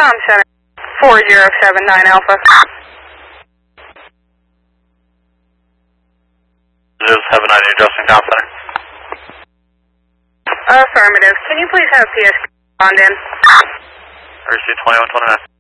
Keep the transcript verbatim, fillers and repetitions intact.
Com Center, four zero seven nine Alpha. zero seven nine, Justin Com Center. Affirmative. Can you please have P S respond in? R C twenty-one twenty-nine.